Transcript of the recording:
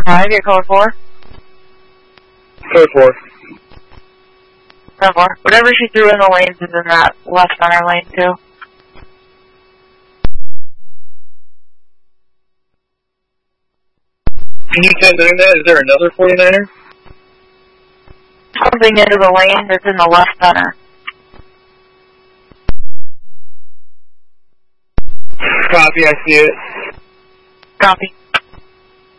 5, your code 4. Code 4. Code 4. Whatever she threw in the lanes is in that left center lane, too. Can you 10-9 that? Is there another 49er? Something into the lane that's in the left center. Copy, I see it. Copy.